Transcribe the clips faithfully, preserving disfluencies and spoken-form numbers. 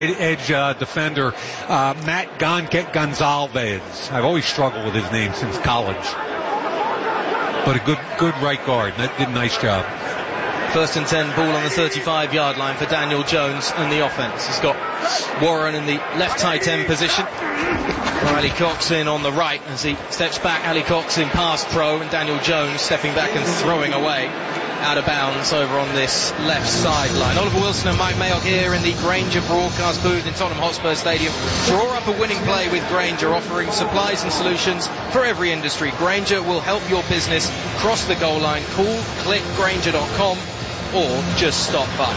edge uh, defender, uh, Matt Gon- Gonzalez. I've always struggled with his name since college. But a good good right guard. That did a nice job. First and ten, ball on the thirty-five yard line for Daniel Jones and the offense. He's got Warren in the left tight end position. Ali Cox in on the right as he steps back. Ali Cox in pass pro, and Daniel Jones stepping back and throwing away out of bounds over on this left sideline. Oliver Wilson and Mike Mayock here in the Grainger broadcast booth in Tottenham Hotspur Stadium. Draw up a winning play with Grainger, offering supplies and solutions for every industry. Grainger will help your business cross the goal line. Call click grainger dot com or just stop by.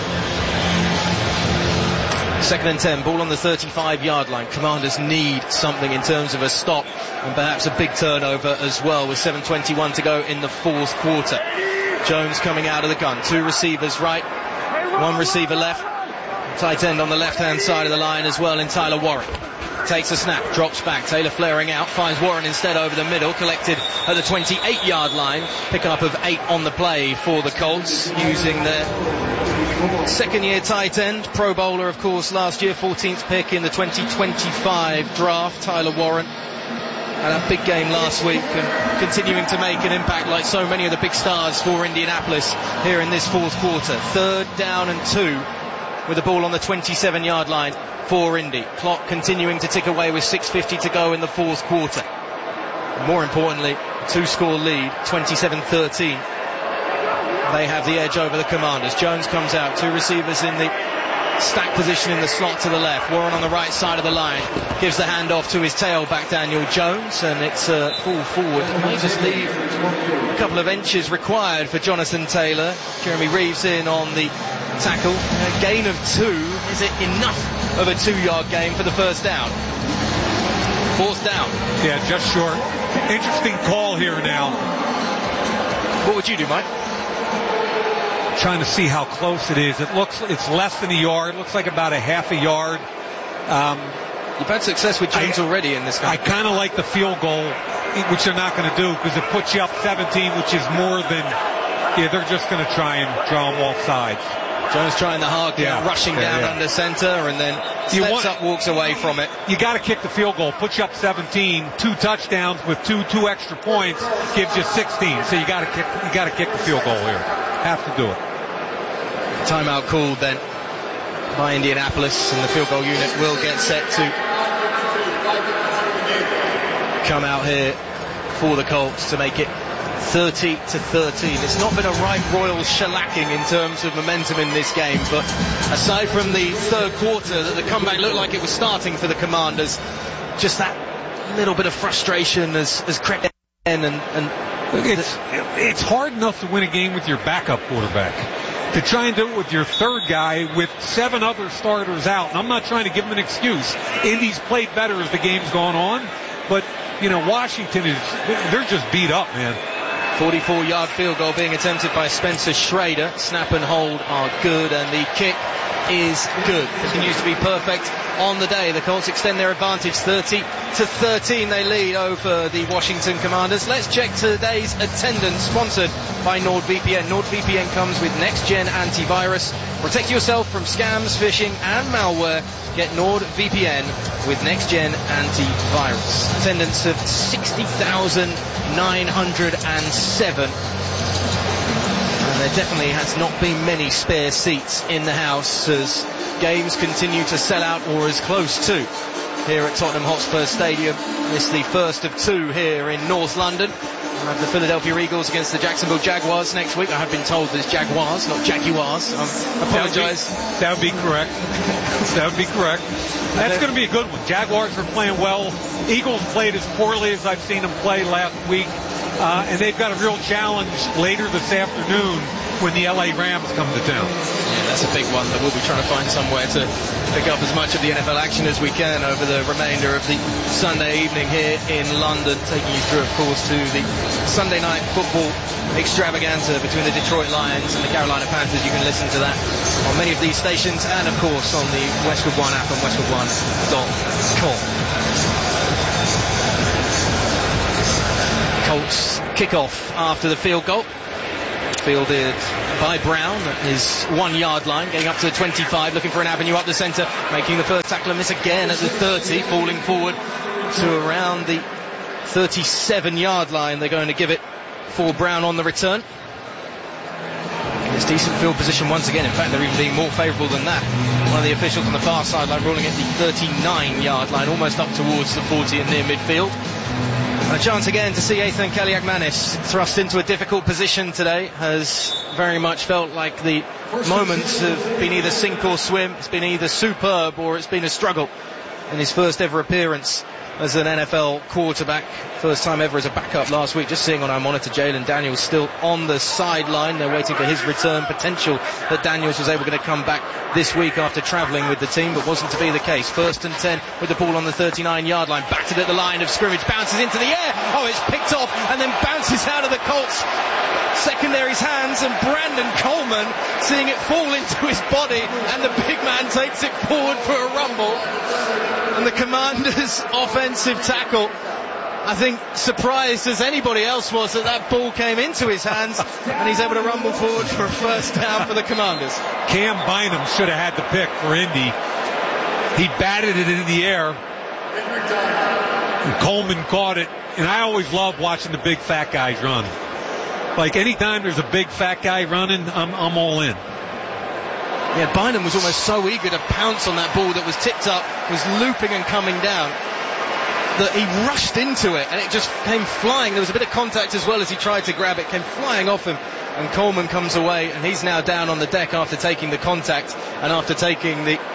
Second and ten, ball on the thirty-five yard line. Commanders need something in terms of a stop and perhaps a big turnover as well, with seven twenty-one to go in the fourth quarter. Jones coming out of the gun. Two receivers right, one receiver left. Tight end on the left-hand side of the line as well in Tyler Warren. Takes a snap, drops back. Taylor flaring out, finds Warren instead over the middle. Collected at the twenty-eight yard line. Pickup of eight on the play for the Colts, using their second-year tight end. Pro Bowler, of course, last year. fourteenth pick in the twenty twenty-five draft, Tyler Warren. And a big game last week, and continuing to make an impact like so many of the big stars for Indianapolis here in this fourth quarter. Third down and two with the ball on the twenty-seven yard line for Indy. Clock continuing to tick away with six fifty to go in the fourth quarter. More importantly, two-score lead, twenty-seven thirteen. They have the edge over the Commanders. Jones comes out, two receivers in the stack position in the slot to the left. Warren on the right side of the line gives the handoff to his tailback Daniel Jones, and it's a full forward. It may just leave a couple of inches required for Jonathan Taylor. Jeremy Reeves in on the tackle. A gain of two. Is it enough of a two yard gain for the first down? Fourth down. Yeah, just short. Interesting call here now. What would you do, Mike? Trying to see how close it is. It looks, it's less than a yard. It looks like about a half a yard. Um, You've had success with Jones I, already in this game. I kind of like the field goal, which they're not going to do, because it puts you up seventeen, which is more than, yeah, they're just going to try and draw them off sides. Jones trying the hard, yeah, rushing yeah, down yeah. under center, and then steps want, up, walks away from it. You got to kick the field goal. Puts you up seventeen. Two touchdowns with two two extra points gives you sixteen. So you got to kick. You got to kick the field goal here. Have to do it. Timeout called then by Indianapolis, and the field goal unit will get set to come out here for the Colts to make it thirty to thirteen. It's not been a right royal shellacking in terms of momentum in this game, but aside from the third quarter that the comeback looked like it was starting for the Commanders, just that little bit of frustration has, has crept in, and, and it's, it's hard enough to win a game with your backup quarterback. To try and do it with your third guy with seven other starters out. And I'm not trying to give them an excuse. Indy's played better as the game's gone on, but, you know, Washington is, they're just beat up, man. forty-four yard field goal being attempted by Spencer Schrader. Snap and hold are good, and the kick is good. Continues to be perfect on the day. The Colts extend their advantage thirty to thirteen. They lead over the Washington Commanders. Let's check today's attendance, sponsored by NordVPN. NordVPN comes with next-gen antivirus. Protect yourself from scams, phishing, and malware. Get NordVPN with next-gen antivirus. Attendance of sixty thousand nine hundred seven. And there definitely has not been many spare seats in the house as games continue to sell out, or as close to, here at Tottenham Hotspur Stadium. It's the first of two here in North London. We have the Philadelphia Eagles against the Jacksonville Jaguars next week. I have been told there's Jaguars, not Jaguars. I apologise. That would be correct. That would be correct. That's going to be a good one. Jaguars are playing well. Eagles played as poorly as I've seen them play last week. Uh, and they've got a real challenge later this afternoon when the L A Rams come to town. Yeah, that's a big one that we'll be trying to find somewhere to pick up as much of the N F L action as we can over the remainder of the Sunday evening here in London, taking you through, of course, to the Sunday night football extravaganza between the Detroit Lions and the Carolina Panthers. You can listen to that on many of these stations and, of course, on the Westwood One app and westwood one dot com. Colts kick off after the field goal. fielded by Brown at his one yard line, getting up to the twenty-five, looking for an avenue up the centre, making the first tackle and miss again at the thirty, falling forward to around the thirty-seven yard line. They're going to give it for Brown on the return. It's decent field position once again. In fact, they're even being more favourable than that. One of the officials on the far sideline ruling at the thirty-nine yard line, almost up towards the forty and near midfield. A chance again to see Ethan Kaliakmanis thrust into a difficult position today. Has very much felt like the moments have been either sink or swim. It's been either superb or it's been a struggle in his first ever appearance as an N F L quarterback. First time ever as a backup last week. Just seeing on our monitor, Jalen Daniels still on the sideline. They're waiting for his return. Potential that Daniels was able to come back this week after travelling with the team, but wasn't to be the case. First and ten with the ball on the thirty-nine yard line. Batted at the line of scrimmage. Bounces into the air. Oh, it's picked off and then bounces out of the Colts secondary's hands, and Brandon Coleman seeing it fall into his body, and the big man takes it forward for a rumble. And the Commanders' offensive tackle, I think, surprised as anybody else was that that ball came into his hands, and he's able to rumble forward for a first down for the Commanders. Cam Bynum should have had the pick for Indy. He batted it in the air, and Coleman caught it. And I always love watching the big fat guys run. Like, anytime there's a big fat guy running, I'm, I'm all in. Yeah, Bynum was almost so eager to pounce on that ball that was tipped up, was looping and coming down, that he rushed into it and it just came flying. There was a bit of contact as well as he tried to grab it, came flying off him, and Coleman comes away, and he's now down on the deck after taking the contact and after taking the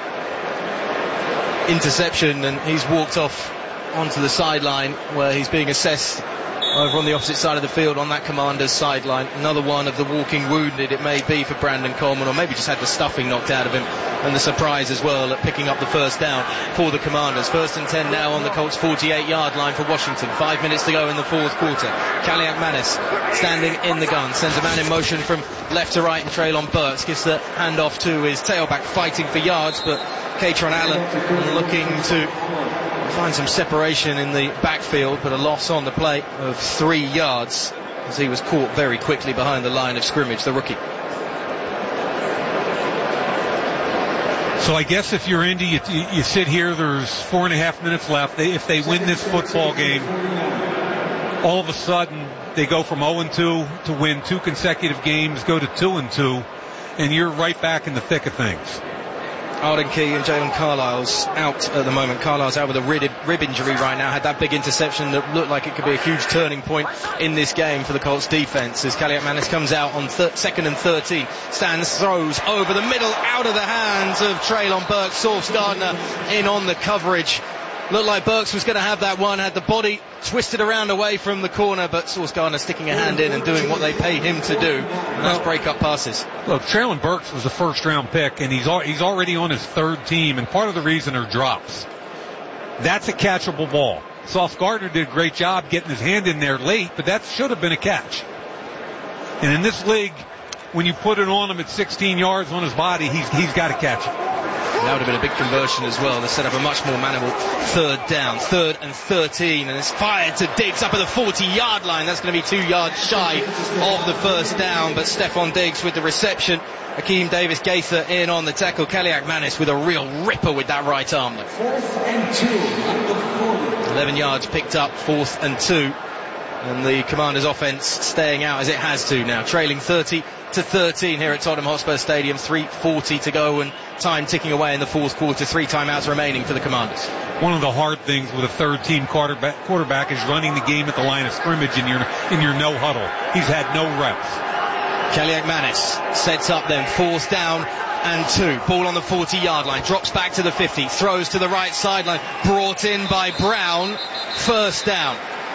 interception, and he's walked off onto the sideline where he's being assessed over on the opposite side of the field on that Commander's sideline. Another one of the walking wounded it may be for Brandon Coleman, or maybe just had the stuffing knocked out of him, and the surprise as well at picking up the first down for the Commanders. First and ten now on the Colts forty-eight yard line for Washington. Five minutes to go in the fourth quarter. Kaliakmanis standing in the gun, sends a man in motion from left to right, and Treylon Burks gives the handoff to his tailback, fighting for yards, but Katron Allen looking to find some separation in the backfield, but a loss on the play of three yards as he was caught very quickly behind the line of scrimmage, the rookie. So I guess if you're Indy, you, you sit here, there's four and a half minutes left. They, if they win this football game, all of a sudden they go from oh and two to win two consecutive games, go to two and two, and you're right back in the thick of things. Arden Key and Jalen Carlisle's out at the moment. Carlisle's out with a rib, rib injury right now. Had that big interception that looked like it could be a huge turning point in this game for the Colts defense, as Kaliakmanis comes out on thir- second and thirteen. Stands, throws over the middle, out of the hands of Treylon Burks. Sauce Gardner in on the coverage. Looked like Burks was going to have that one, had the body twisted around away from the corner, but Sauce Gardner sticking a hand in and doing what they paid him to do, and that's break up passes. Look, Treylon Burks was a first round pick, and he's al- he's already on his third team, and part of the reason are drops. That's a catchable ball. Sauce Gardner did a great job getting his hand in there late, but that should have been a catch. And in this league, when you put it on him at sixteen yards on his body, he's he's got to catch it. That would have been a big conversion as well to set up a much more manageable third down. Third and thirteen, and it's fired to Diggs up at the forty yard line. That's going to be two yards shy of the first down, but Stephon Diggs with the reception. Akeem Davis Gaither in on the tackle. Kaliakmanis with a real ripper with that right arm. Fourth and two. eleven yards picked up, fourth and two. And the Commanders offense staying out as it has to now, trailing thirty to thirteen here at Tottenham Hotspur Stadium. three forty to go and time ticking away in the fourth quarter. Three timeouts remaining for the Commanders. One of the hard things with a third team quarterback, quarterback is running the game at the line of scrimmage in your in your no huddle. He's had no reps. Kaliakmanis sets up then fourth down and two. Ball on the forty yard line, drops back to the fifty, throws to the right sideline, brought in by Brown. First down.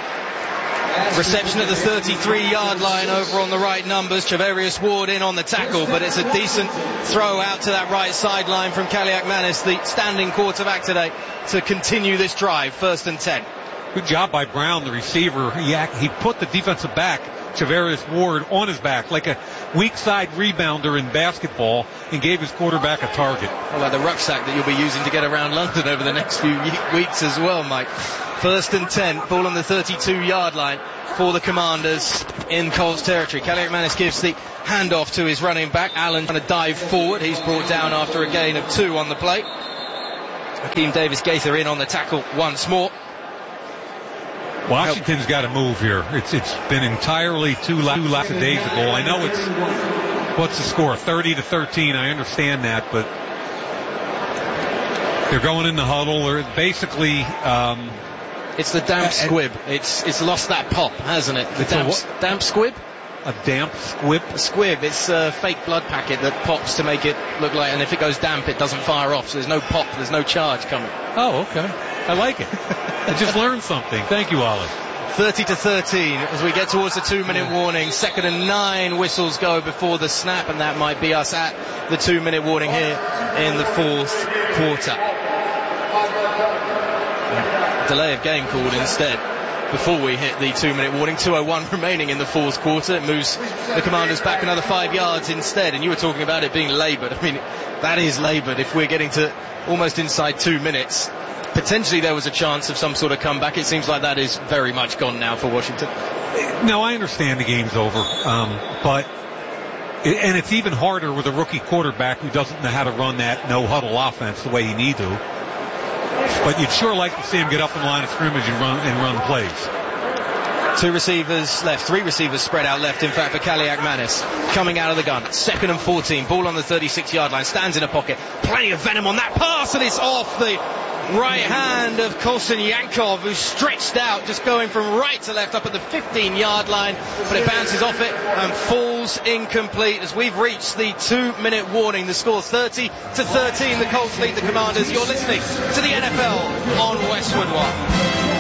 Reception at the thirty-three yard line over on the right numbers. Travarius Ward in on the tackle, but it's a decent throw out to that right sideline from Kaliakmanis, the standing quarterback today, to continue this drive. First and ten. Good job by Brown, the receiver. He, act, he put the defensive back, Travarius Ward, on his back like a weak side rebounder in basketball and gave his quarterback a target. Well, like the rucksack that you'll be using to get around London over the next few weeks as well, Mike. First and ten, ball on the thirty-two yard line for the Commanders in Colts territory. Kelly McManus gives the handoff to his running back. Allen trying to dive forward. He's brought down after a gain of two on the play. Hakeem Davis-Gaither in on the tackle once more. Washington's got to move here. It's it's been entirely too lackadaisical. I know it's, what's the score, thirty to thirteen. I understand that, but they're going in the huddle. They're basically um, it's the damp squib. It's it's lost that pop, hasn't it? The damp, damp squib. A damp squib? A squib. It's a fake blood packet that pops to make it look like, and if it goes damp, it doesn't fire off. So there's no pop. There's no charge coming. Oh, okay. I like it. I just learned something. Thank you, Ollie. thirty to thirteen as we get towards the two-minute warning. Second and nine whistles go before the snap, and that might be us at the two-minute warning here in the fourth quarter. Delay of game called instead before we hit the two-minute warning. two oh one remaining in the fourth quarter. It moves the Commanders back another five yards instead. And you were talking about it being laboured. I mean, that is laboured if we're getting to almost inside two minutes. Potentially there was a chance of some sort of comeback. It seems like that is very much gone now for Washington. No, I understand the game's over. Um, but, and it's even harder with a rookie quarterback who doesn't know how to run that no-huddle offense the way he needs to. But you'd sure like to see him get up in the line of scrimmage and run and run plays. Two receivers left, three receivers spread out left, in fact, for Kelly McManus. Coming out of the gun, second and fourteen, ball on the thirty-six yard line, stands in a pocket, plenty of venom on that pass, and it's off the right hand of Colson Yankov, who's stretched out, just going from right to left up at the fifteen yard line, but it bounces off it and falls incomplete as we've reached the two minute warning. The score thirty to thirteen, the Colts lead the Commanders. You're listening to the N F L on Westwood One.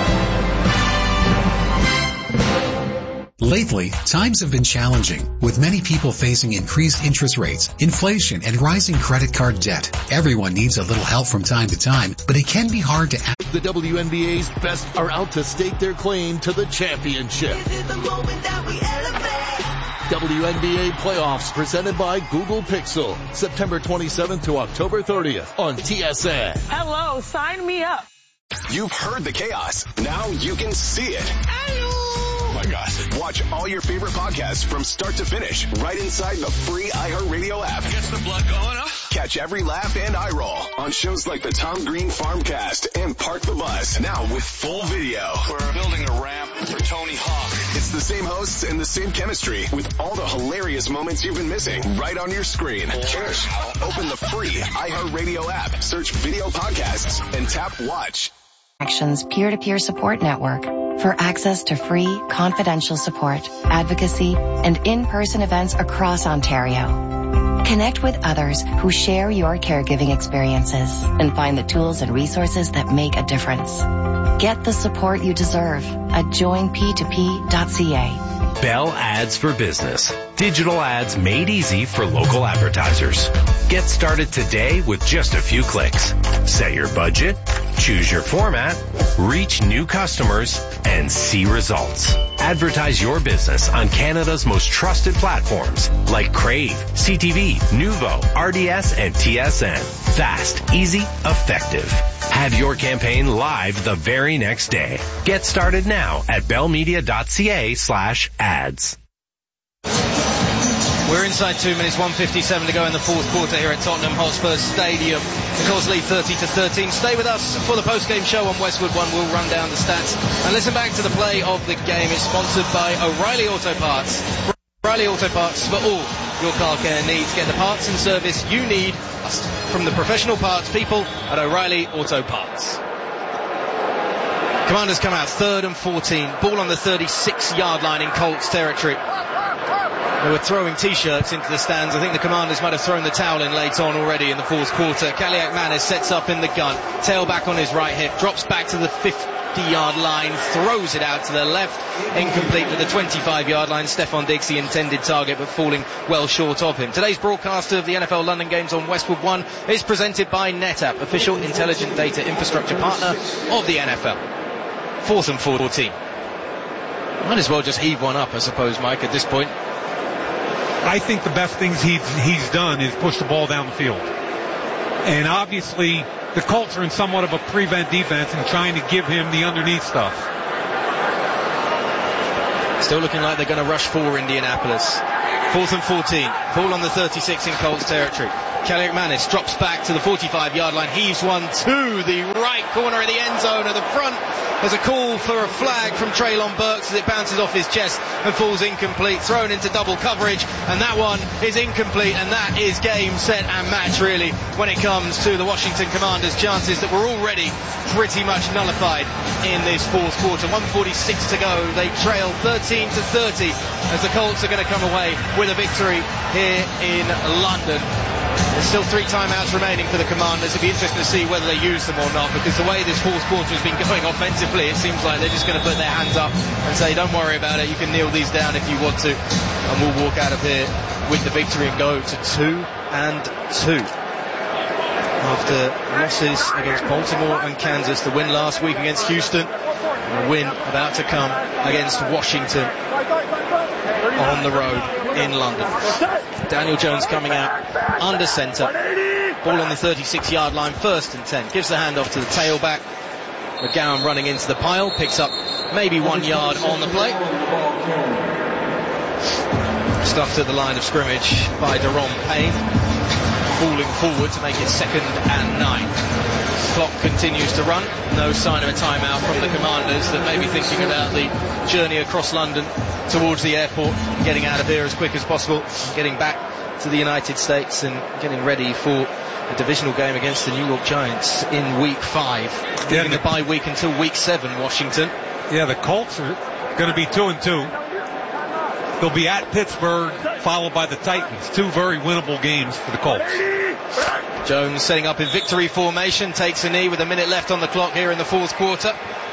Lately, times have been challenging, with many people facing increased interest rates, inflation, and rising credit card debt. Everyone needs a little help from time to time, but it can be hard to act. The W N B A's best are out to stake their claim to the championship. This is the moment that we elevate. W N B A playoffs presented by Google Pixel, September twenty-seventh to October thirtieth on T S N. Hello, sign me up. You've heard the chaos. Now you can see it. Hello. Oh my gosh. Watch all your favorite podcasts from start to finish right inside the free iHeartRadio app. Gets the blood going up. Catch every laugh and eye roll on shows like the Tom Green Farmcast and Park the Bus. Now with full video. We're building a ramp for Tony Hawk. It's the same hosts and the same chemistry with all the hilarious moments you've been missing right on your screen. Cheers. Open the free iHeartRadio app, search video podcasts, and tap watch. Actions peer-to-peer support network for access to free, confidential support, advocacy, and in-person events across Ontario. Connect with others who share your caregiving experiences and find the tools and resources that make a difference. Get the support you deserve at join p two p dot c a. Bell Ads for Business. Digital ads made easy for local advertisers. Get started today with just a few clicks. Set your budget, choose your format, reach new customers, and see results. Advertise your business on Canada's most trusted platforms like Crave, C T V, Nuvo, R D S, and T S N. Fast, easy, effective. Have your campaign live the very next day. Get started now at bellmedia.ca slash ads. We're inside two minutes, one fifty-seven to go in the fourth quarter here at Tottenham Hotspur Stadium. The Colts lead thirty to thirteen. Stay with us for the post-game show on Westwood One. We'll run down the stats and listen back to the play of the game. It's sponsored by O'Reilly Auto Parts. O'Reilly Auto Parts for all your car care needs. Get the parts and service you need from the professional parts people at O'Reilly Auto Parts. Commanders come out third and fourteen. Ball on the thirty-six yard line in Colts territory. They were throwing T-shirts into the stands. I think the Commanders might have thrown the towel in late on already in the fourth quarter. Kelly McManus sets up in the gun. Tailback on his right hip. Drops back to the fifty yard line. Throws it out to the left. Incomplete to the twenty-five yard line. Stephon Diggs, the intended target, but falling well short of him. Today's broadcast of the N F L London games on Westwood One is presented by NetApp, official intelligent data infrastructure partner of the N F L. Fourth and fourteen. Might as well just heave one up, I suppose, Mike, at this point. I think the best things he's, he's done is push the ball down the field. And obviously, the Colts are in somewhat of a prevent defense and trying to give him the underneath stuff. Still looking like they're going to rush for Indianapolis. Fourth and fourteen. Ball on the thirty-six in Colts territory. Kelly McManus drops back to the forty-five yard line. Heaves one to the right corner of the end zone at the front. There's a call for a flag from Treylon Burks as it bounces off his chest and falls incomplete. Thrown into double coverage, and that one is incomplete, and that is game, set and match really when it comes to the Washington Commanders' chances that were already pretty much nullified in this fourth quarter. one forty-six to go. They trail thirteen to thirty as the Colts are going to come away with a victory here in London. There's still three timeouts remaining for the Commanders. It'll be interesting to see whether they use them or not, because the way this fourth quarter has been going offensively, it seems like they're just going to put their hands up and say, don't worry about it, you can kneel these down if you want to, and we'll walk out of here with the victory and go to two and two. After losses against Baltimore and Kansas, the win last week against Houston, and a win about to come against Washington on the road in London. Daniel Jones coming out under centre. Ball on the thirty-six yard line, first and ten. Gives the handoff to the tailback. McGowan running into the pile, picks up maybe one yard on the play. Stuffed at the line of scrimmage by Daron Payne. Falling forward to make it second and nine. Clock continues to run. No sign of a timeout from the Commanders that may be thinking about the journey across London towards the airport, getting out of here as quick as possible, getting back to the United States and getting ready for a divisional game against the New York Giants in week five. Yeah, Leaving the bye week until week seven, Washington. Yeah, the Colts are going to be two and two. They'll be at Pittsburgh, followed by the Titans. Two very winnable games for the Colts. Jones setting up in victory formation, takes a knee with a minute left on the clock here in the fourth quarter.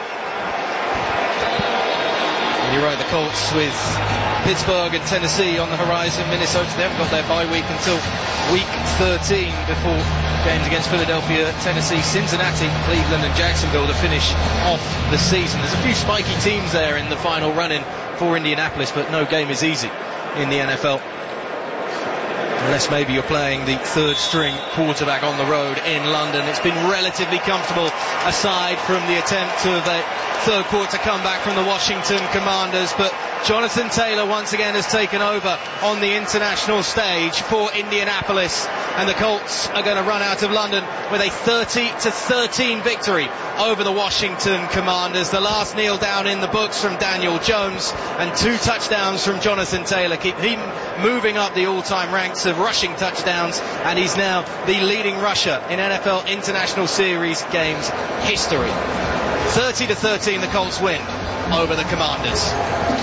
And you're right, the Colts with Pittsburgh and Tennessee on the horizon. Minnesota, they haven't got their bye week until week thirteen before games against Philadelphia, Tennessee, Cincinnati, Cleveland and Jacksonville to finish off the season. There's a few spiky teams there in the final run-in for Indianapolis, but no game is easy in the N F L. Unless maybe you're playing the third string quarterback on the road in London. It's been relatively comfortable aside from the attempt of a third quarter comeback from the Washington Commanders, but Jonathan Taylor once again has taken over on the international stage for Indianapolis, and the Colts are going to run out of London with a thirty to thirteen victory over the Washington Commanders. The last kneel down in the books from Daniel Jones, and two touchdowns from Jonathan Taylor keep him moving up the all-time ranks of rushing touchdowns, and he's now the leading rusher in N F L International Series games history. thirty to thirteen the Colts win over the Commanders.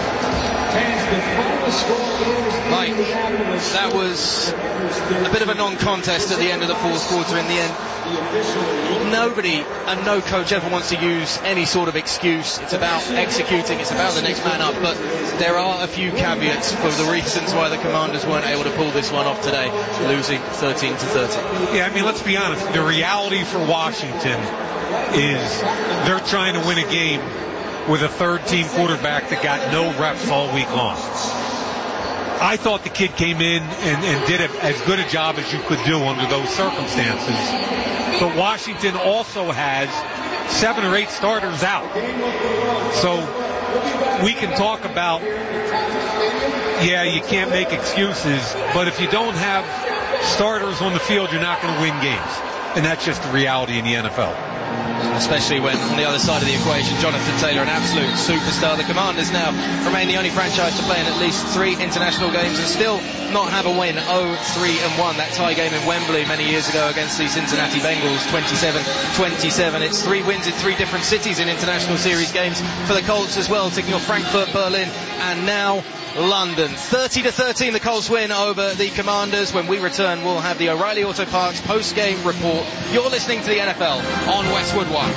Right, that was a bit of a non-contest at the end of the fourth quarter. In the end, nobody and no coach ever wants to use any sort of excuse. It's about executing, it's about the next man up, but there are a few caveats for the reasons why the Commanders weren't able to pull this one off today, losing thirteen to thirty. Yeah, I mean, let's be honest, the reality for Washington is they're trying to win a game with a third-team quarterback that got no reps all week long. I thought the kid came in and, and did a, as good a job as you could do under those circumstances. But Washington also has seven or eight starters out. So we can talk about, yeah, you can't make excuses, but if you don't have starters on the field, you're not going to win games. And that's just the reality in the N F L. Especially when on the other side of the equation, Jonathan Taylor, an absolute superstar. The Commanders now remain the only franchise to play in at least three international games and still not have a win. oh three and one, that tie game in Wembley many years ago against the Cincinnati Bengals, twenty-seven twenty-seven. It's three wins in three different cities in international series games for the Colts as well, taking off Frankfurt, Berlin and now London. thirty to thirteen the Colts win over the Commanders. When we return, we'll have the O'Reilly Auto Parts post-game report. You're listening to the N F L on Westwood One.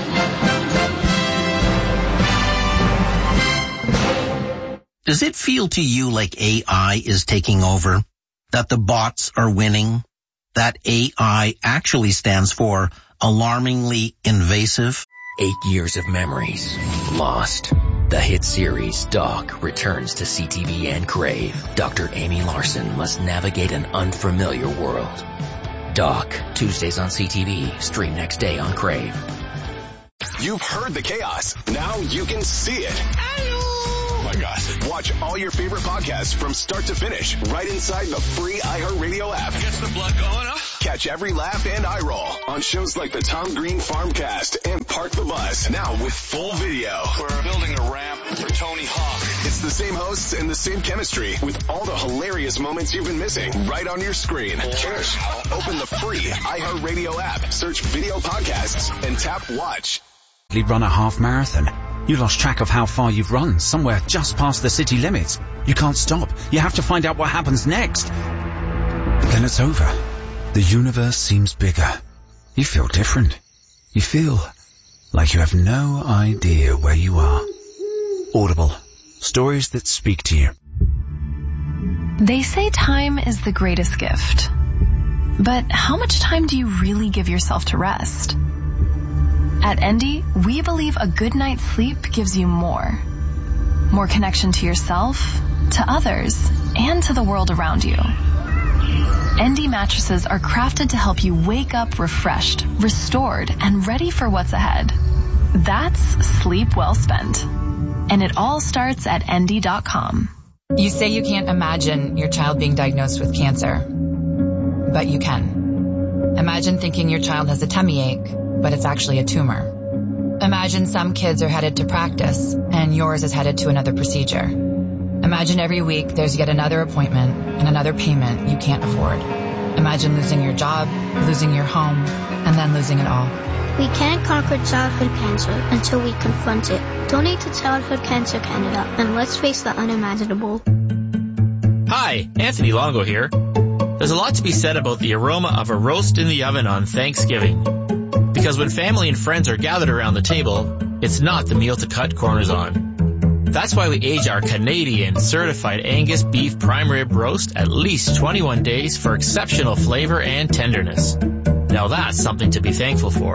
Does it feel to you like A I is taking over? That the bots are winning? That A I actually stands for alarmingly invasive? Eight years of memories lost. The hit series Doc returns to C T V and Crave. Doctor Amy Larson must navigate an unfamiliar world. Doc, Tuesdays on C T V, stream next day on Crave. You've heard the chaos. Now you can see it. Oh my God. Watch all your favorite podcasts from start to finish right inside the free iHeartRadio app. Gets the blood going, huh? Catch every laugh and eye roll on shows like the Tom Green Farmcast and Park the Bus. Now with full video. We're building a ramp for Tony Hawk. It's the same hosts and the same chemistry with all the hilarious moments you've been missing right on your screen. Cheers. Open the free iHeartRadio app, search video podcasts, and tap watch. Run a half marathon. You lost track of how far you've run, somewhere just past the city limits. You can't stop. You have to find out what happens next. Then it's over. The universe seems bigger. You feel different. You feel like you have no idea where you are. Audible. Stories that speak to you. They say time is the greatest gift. But how much time do you really give yourself to rest? At Endy, we believe a good night's sleep gives you more. More connection to yourself, to others, and to the world around you. Endy mattresses are crafted to help you wake up refreshed, restored, and ready for what's ahead. That's sleep well spent. And it all starts at Endy dot com. You say you can't imagine your child being diagnosed with cancer, but you can. Imagine thinking your child has a tummy ache, but it's actually a tumor. Imagine some kids are headed to practice and yours is headed to another procedure. Imagine every week there's yet another appointment and another payment you can't afford. Imagine losing your job, losing your home, and then losing it all. We can't conquer childhood cancer until we confront it. Donate to Childhood Cancer Canada and let's face the unimaginable. Hi, Anthony Longo here. There's a lot to be said about the aroma of a roast in the oven on Thanksgiving. Because when family and friends are gathered around the table, it's not the meal to cut corners on. That's why we age our Canadian certified Angus beef prime rib roast at least twenty-one days for exceptional flavor and tenderness. Now that's something to be thankful for.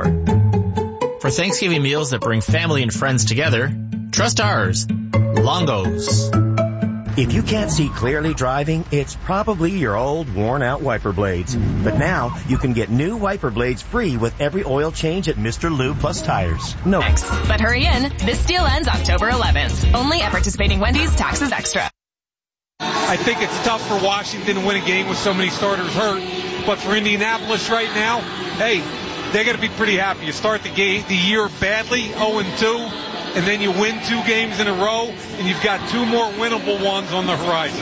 For Thanksgiving meals that bring family and friends together, trust ours, Longo's. If you can't see clearly driving, it's probably your old worn-out wiper blades. But now, you can get new wiper blades free with every oil change at Mister Lube Plus Tires. No. But hurry in. This deal ends October eleventh. Only at participating Wendy's, taxes extra. I think it's tough for Washington to win a game with so many starters hurt. But for Indianapolis right now, hey, they're going to be pretty happy. You start the game, the year badly, oh and two. And then you win two games in a row, and you've got two more winnable ones on the horizon.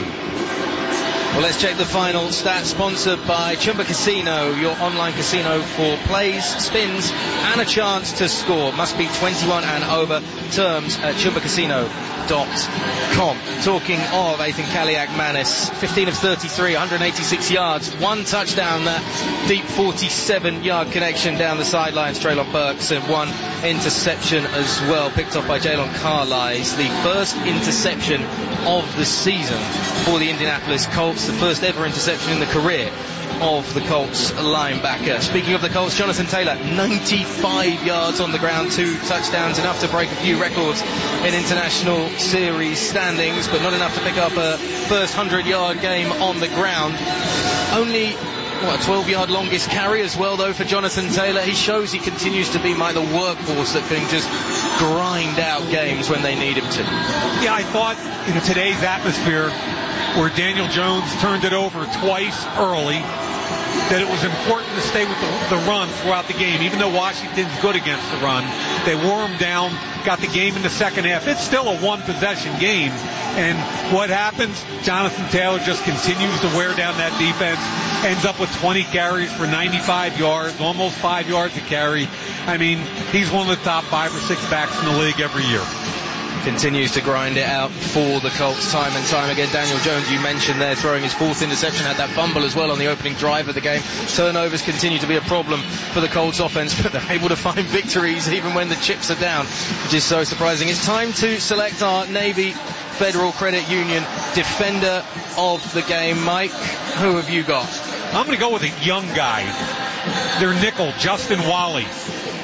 Well, let's check the final stats sponsored by Chumba Casino, your online casino for plays, spins, and a chance to score. Must be twenty-one and over. Terms at chumba casino dot com. Talking of Ethan Kaliak-Manis, fifteen of thirty-three, one hundred eighty-six yards, one touchdown, that deep forty-seven yard connection down the sidelines, Treylon Burks, and one interception as well, picked up by Jalen Carlisle. The first interception of the season for the Indianapolis Colts, the first ever interception in the career of the Colts linebacker. Speaking of the Colts, Jonathan Taylor, ninety-five yards on the ground, two touchdowns, enough to break a few records in international series standings, but not enough to pick up a first hundred-yard game on the ground. Only what, a twelve-yard longest carry as well, though, for Jonathan Taylor. He shows he continues to be like the workhorse that can just grind out games when they need him to. Yeah, I thought in today's atmosphere, where Daniel Jones turned it over twice early, that it was important to stay with the, the run throughout the game. Even though Washington's good against the run, they wore him down, got the game in the second half. It's still a one-possession game. And what happens? Jonathan Taylor just continues to wear down that defense, ends up with twenty carries for ninety-five yards, almost five yards a carry. I mean, he's one of the top five or six backs in the league every year. Continues to grind it out for the Colts time and time again. Daniel Jones, you mentioned there, throwing his fourth interception, had that fumble as well on the opening drive of the game. Turnovers continue to be a problem for the Colts offense, but they're able to find victories even when the chips are down, which is so surprising. It's time to select our Navy Federal Credit Union defender of the game. Mike, who have you got? I'm going to go with a young guy. Their nickel, Justin Wally.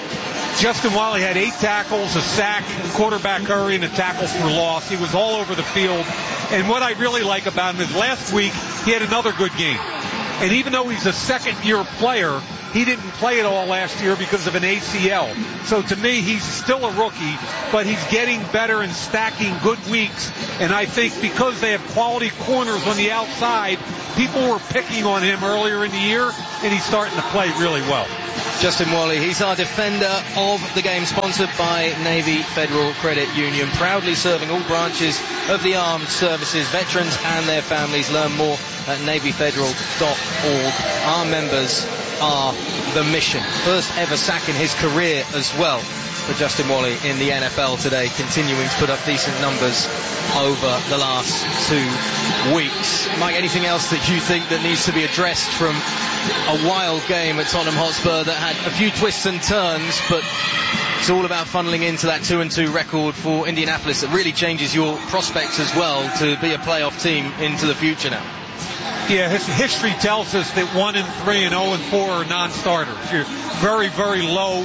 Justin Wally had eight tackles, a sack, quarterback hurry, and a tackle for loss. He was all over the field. And what I really like about him is last week he had another good game. And even though he's a second-year player, he didn't play it all last year because of an A C L. So to me, he's still a rookie, but he's getting better and stacking good weeks. And I think because they have quality corners on the outside, people were picking on him earlier in the year, and he's starting to play really well. Justin Wally, he's our defender of the game, sponsored by Navy Federal Credit Union, proudly serving all branches of the armed services, veterans and their families. Learn more at navy federal dot org. Our members are the mission. First ever sack in his career as well for Justin Wally in the N F L today, continuing to put up decent numbers over the last two weeks. Mike, anything else that you think that needs to be addressed from a wild game at Tottenham Hotspur that had a few twists and turns, but it's all about funneling into that two and two record for Indianapolis that really changes your prospects as well to be a playoff team into the future now? Yeah, his history tells us that one and three and zero and four are non-starters. You're very, very low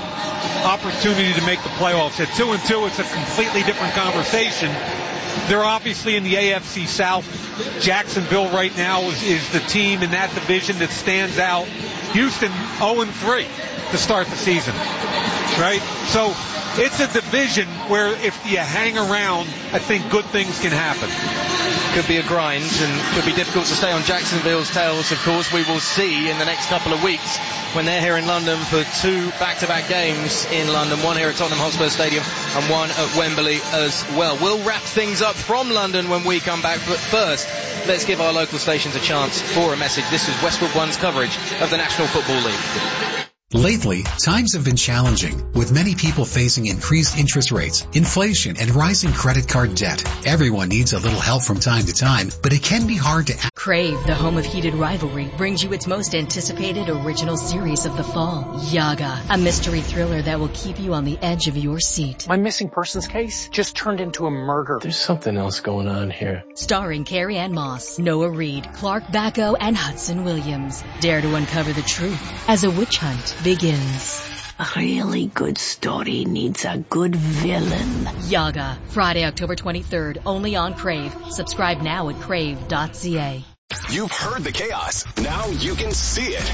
opportunity to make the playoffs. At two and two, it's a completely different conversation. They're obviously in the A F C South. Jacksonville right now is, is the team in that division that stands out. Houston zero and three to start the season, right? So it's a division where if you hang around, I think good things can happen. Could be a grind and could be difficult to stay on Jacksonville's tails, of course. We will see in the next couple of weeks when they're here in London for two back-to-back games in London, one here at Tottenham Hotspur Stadium and one at Wembley as well. We'll wrap things up from London when we come back, but first, let's give our local stations a chance for a message. This is Westwood One's coverage of the National Football League. Lately, times have been challenging, with many people facing increased interest rates, inflation, and rising credit card debt. Everyone needs a little help from time to time, but it can be hard to... Crave, the home of heated rivalry, brings you its most anticipated original series of the fall, Yaga, a mystery thriller that will keep you on the edge of your seat. My missing persons case just turned into a murder. There's something else going on here. Starring Carrie Ann Moss, Noah Reid, Clark Bacco, and Hudson Williams. Dare to uncover the truth as a witch hunt begins. A really good story needs a good villain. Yaga, Friday, October twenty-third, only on Crave. Subscribe now at crave dot c a. You've heard the chaos. Now you can see it.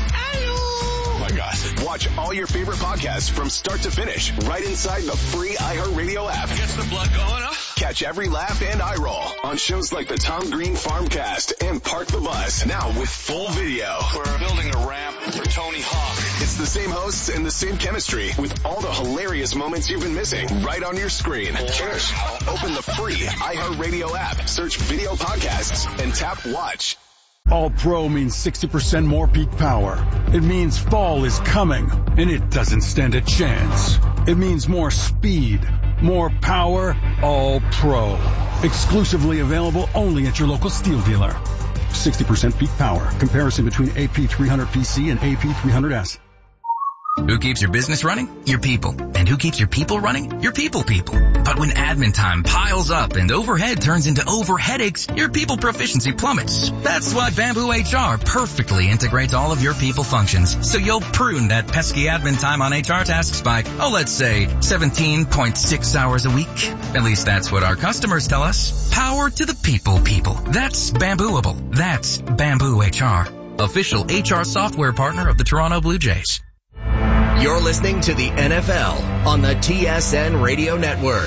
Oh my God. Watch all your favorite podcasts from start to finish right inside the free iHeartRadio app. Gets the blood going, huh? Catch every laugh and eye roll on shows like the Tom Green Farmcast and Park the Bus, now with full video. We're building a ramp for Tony Hawk. It's the same hosts and the same chemistry with all the hilarious moments you've been missing right on your screen. Cheers. Open the free iHeartRadio app, search video podcasts, and tap watch. All Pro means sixty percent more peak power. It means fall is coming, and it doesn't stand a chance. It means more speed, more power, All Pro. Exclusively available only at your local steel dealer. sixty percent peak power. Comparison between A P three hundred P C and A P three hundred S. Who keeps your business running? Your people. And who keeps your people running? Your people people. But when admin time piles up and overhead turns into over headaches, your people proficiency plummets. That's why Bamboo H R perfectly integrates all of your people functions, so you'll prune that pesky admin time on H R tasks by, oh, let's say, seventeen point six hours a week. At least that's what our customers tell us. Power to the people people. That's Bambooable. That's Bamboo H R. Official H R software partner of the Toronto Blue Jays. You're listening to the N F L on the T S N Radio Network.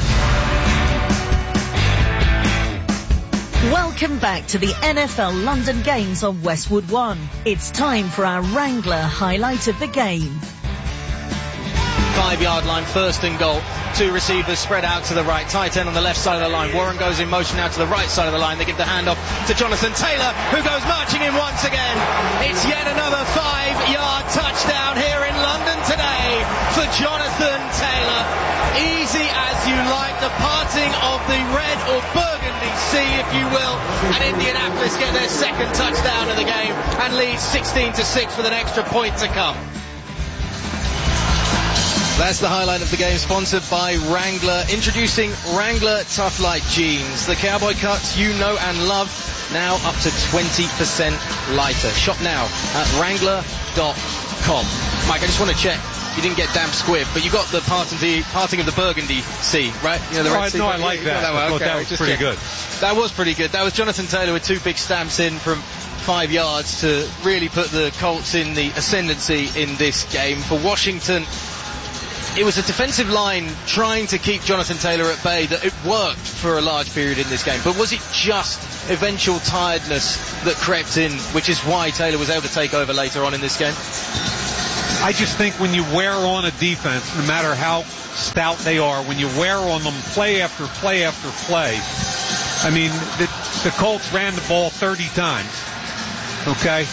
Welcome back to the N F L London Games on Westwood One. It's time for our Wrangler highlight of the game. Five-yard line, first and goal. Two receivers spread out to the right. Tight end on the left side of the line. Warren goes in motion out to the right side of the line. They give the handoff to Jonathan Taylor, who goes marching in once again. It's yet another five-yard touchdown here in London today for Jonathan Taylor. Easy as you like. The parting of the red or burgundy sea, if you will. And Indianapolis get their second touchdown of the game and lead sixteen to six with an extra point to come. That's the highlight of the game, sponsored by Wrangler. Introducing Wrangler Tough Light Jeans. The cowboy cuts you know and love, now up to twenty percent lighter. Shop now at wrangler dot com. Mike, I just want to check. you didn't get damp squib, but you got the parting, the parting of the Burgundy Sea, right? You know, the oh, Red I, Sea. no, I like that. that I thought okay, that was just pretty check. good. That was pretty good. That was Jonathan Taylor with two big stamps in from five yards to really put the Colts in the ascendancy in this game. For Washington, it was a defensive line trying to keep Jonathan Taylor at bay that it worked for a large period in this game. But was it just eventual tiredness that crept in, which is why Taylor was able to take over later on in this game? I just think when you wear on a defense, no matter how stout they are, when you wear on them play after play after play, I mean, the, the Colts ran the ball thirty times, okay?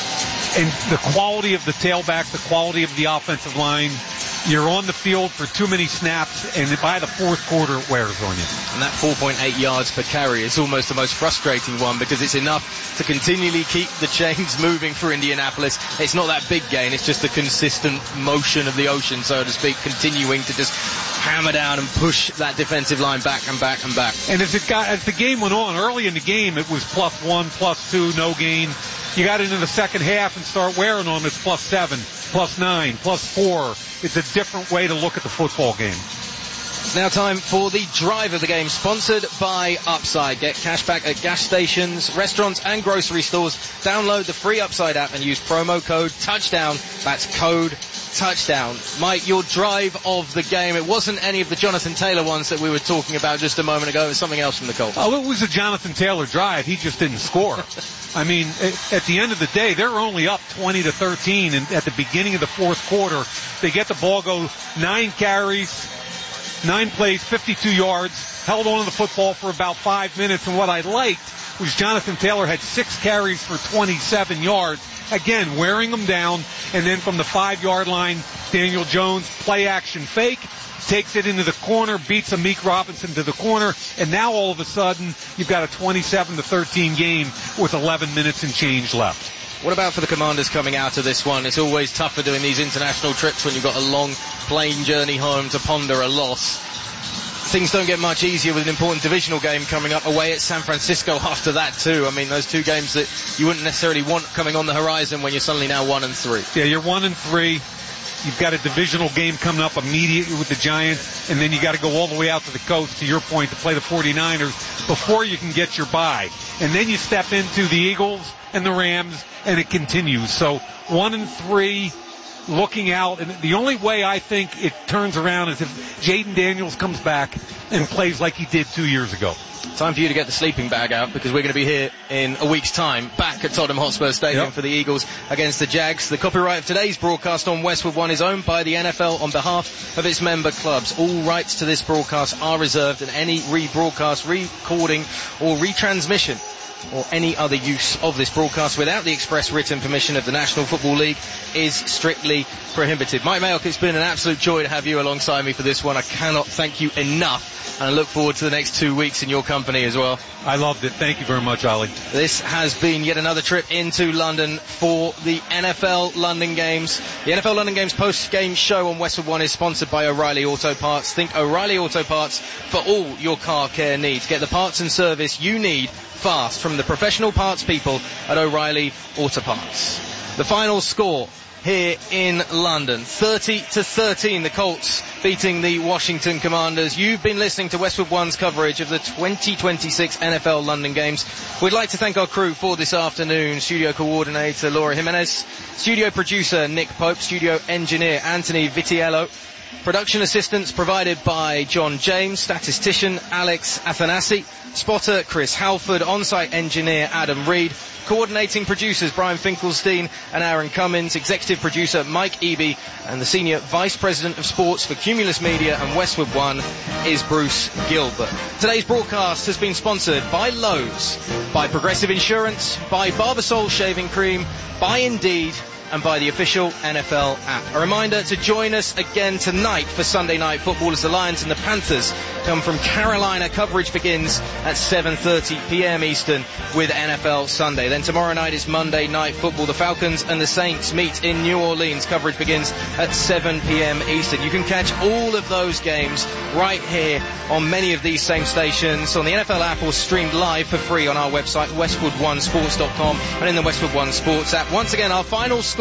And the quality of the tailback, the quality of the offensive line, you're on the field for too many snaps, and by the fourth quarter, it wears on you. And that four point eight yards per carry is almost the most frustrating one, because it's enough to continually keep the chains moving for Indianapolis. It's not that big gain, it's just the consistent motion of the ocean, so to speak, continuing to just hammer down and push that defensive line back and back and back. And as it got, as the game went on, early in the game, it was plus one, plus two, no gain. You got into the second half and start wearing on them, it's plus seven, plus nine, plus four. It's a different way to look at the football game. It's now time for the drive of the game, sponsored by Upside. Get cash back at gas stations, restaurants and grocery stores. Download the free Upside app and use promo code TOUCHDOWN. That's code touchdown. Mike, your drive of the game, it wasn't any of the Jonathan Taylor ones that we were talking about just a moment ago. It was something else from the Colts. Oh, it was a Jonathan Taylor drive. He just didn't score. I mean, at the end of the day, they're only up twenty to thirteen, and at the beginning of the fourth quarter, they get the ball, go nine carries, nine plays, fifty-two yards, held on to the football for about five minutes, and what I liked was Jonathan Taylor had six carries for twenty-seven yards. Again, wearing them down, and then from the five-yard line, Daniel Jones, play-action fake, takes it into the corner, beats Amik Robinson to the corner, and now all of a sudden, you've got a twenty-seven to thirteen game with eleven minutes and change left. What about for the Commanders coming out of this one? It's always tougher doing these international trips when you've got a long plane journey home to ponder a loss. Things don't get much easier with an important divisional game coming up away at San Francisco after that too. I mean, those two games that you wouldn't necessarily want coming on the horizon when you're suddenly now one and three. Yeah, you're one and three. You've got a divisional game coming up immediately with the Giants, and then you got to go all the way out to the coast, to your point, to play the forty-niners before you can get your bye. And then you step into the Eagles and the Rams, and it continues. So one and three, looking out, and the only way I think it turns around is if Jaden Daniels comes back and plays like he did two years ago. Time for you to get the sleeping bag out, because we're going to be here in a week's time back at Tottenham Hotspur Stadium yep. for the Eagles against the Jags. The copyright of today's broadcast on Westwood One is owned by the N F L on behalf of its member clubs. All rights to this broadcast are reserved, and any rebroadcast, recording or retransmission or any other use of this broadcast without the express written permission of the National Football League is strictly prohibited. Mike Mayock, it's been an absolute joy to have you alongside me for this one. I cannot thank you enough, and I look forward to the next two weeks in your company as well. I loved it. Thank you very much, Ollie. This has been yet another trip into London for the N F L London Games. The N F L London Games post-game show on Westwood One is sponsored by O'Reilly Auto Parts. Think O'Reilly Auto Parts for all your car care needs. Get the parts and service you need fast from the professional parts people at O'Reilly Auto Parts. The final score here in London, thirty to thirteen, the Colts beating the Washington Commanders. You've been listening to Westwood One's coverage of the twenty twenty-six N F L London Games. We'd like to thank our crew for this afternoon: studio coordinator Laura Jimenez, studio producer Nick Pope, studio engineer Anthony Vitiello, production assistance provided by John James, statistician Alex Athanasi, spotter Chris Halford, on-site engineer Adam Reed, coordinating producers Brian Finkelstein and Aaron Cummins, executive producer Mike Eby, and the senior vice president of sports for Cumulus Media and Westwood One is Bruce Gilbert. Today's broadcast has been sponsored by Lowe's, by Progressive Insurance, by Barbasol Shaving Cream, by Indeed, and by the official N F L app. A reminder to join us again tonight for Sunday Night Football as the Lions and the Panthers come from Carolina. Coverage begins at seven thirty p.m. Eastern with N F L Sunday. Then tomorrow night is Monday Night Football. The Falcons and the Saints meet in New Orleans. Coverage begins at seven p.m. Eastern. You can catch all of those games right here on many of these same stations on the N F L app, or streamed live for free on our website, westwood one sports dot com, and in the Westwood One Sports app. Once again, our final score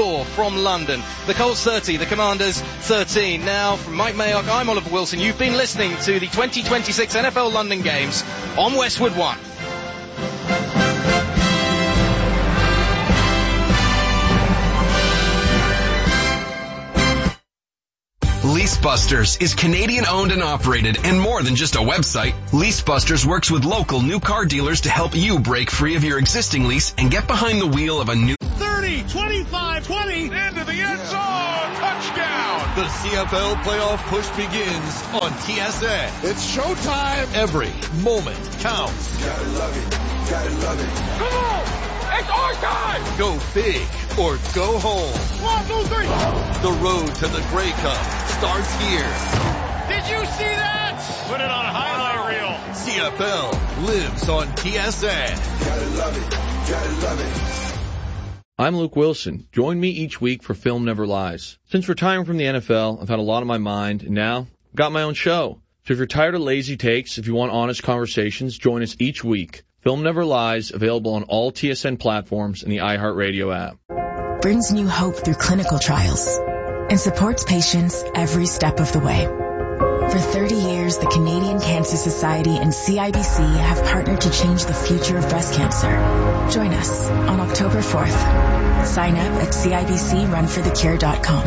score from London. The Colts thirty, the Commanders thirteen. Now, from Mike Mayock, I'm Oliver Wilson. You've been listening to the twenty twenty-six N F L London Games on Westwood One. LeaseBusters is Canadian owned and operated and more than just a website. LeaseBusters works with local new car dealers to help you break free of your existing lease and get behind the wheel of a new thirty, twenty-five, twenty, into the end zone, touchdown. The C F L playoff push begins on T S N. It's showtime. Every moment counts. Gotta love it, gotta love it. Come on, it's our time. Go big or go home. One, two, three. The road to the Grey Cup starts here. Did you see that? Put it on a highlight reel. C F L lives on T S N. Gotta love it, gotta love it. I'm Luke Wilson. Join me each week for Film Never Lies. Since retiring from the N F L, I've had a lot on my mind, and now I've got my own show. So if you're tired of lazy takes, if you want honest conversations, join us each week. Film Never Lies, available on all T S N platforms and the iHeartRadio app. Brings new hope through clinical trials and supports patients every step of the way. For thirty years, the Canadian Cancer Society and C I B C have partnered to change the future of breast cancer. Join us on October fourth. Sign up at C I B C run for the cure dot com.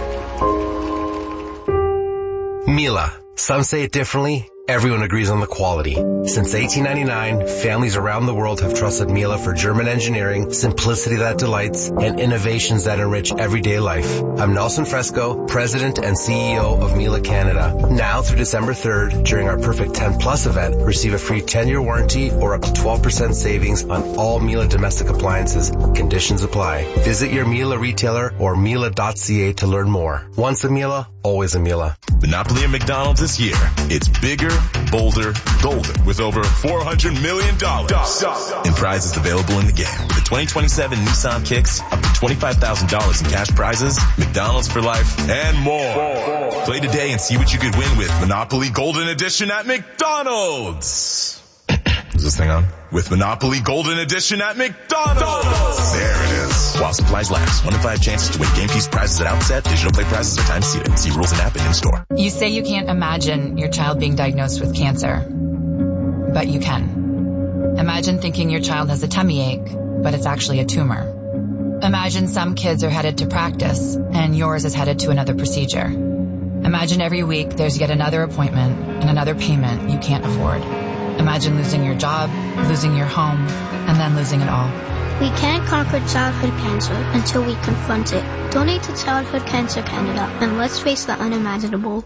Miele. Some say it differently. Everyone agrees on the quality. Since eighteen ninety-nine, families around the world have trusted Miele for German engineering, simplicity that delights, and innovations that enrich everyday life. I'm Nelson Fresco, President and C E O of Miele Canada. Now through December third, during our Perfect ten Plus event, receive a free ten-year warranty or up to twelve percent savings on all Miele domestic appliances. Conditions apply. Visit your Miele retailer or miele dot c a to learn more. Once a Miele, always a Miele. Monopoly at McDonald's this year. It's bigger, bolder, golden with over four hundred million dollars in prizes available in the game. With the twenty twenty-seven Nissan Kicks, up to twenty-five thousand dollars in cash prizes, McDonald's for life, and more. Play today and see what you could win with Monopoly Golden Edition at McDonald's. Is this thing on? With Monopoly Golden Edition at McDonald's. There it is. While supplies last. One in five chances to win game piece prizes at outset. Digital play prizes are time seated. See rules and app and in store. You say you can't imagine your child being diagnosed with cancer, but you can. Imagine thinking your child has a tummy ache, but it's actually a tumor. Imagine some kids are headed to practice and yours is headed to another procedure. Imagine every week there's yet another appointment and another payment you can't afford. Imagine losing your job, losing your home, and then losing it all. We can't conquer childhood cancer until we confront it. Donate to Childhood Cancer Canada, and let's face the unimaginable.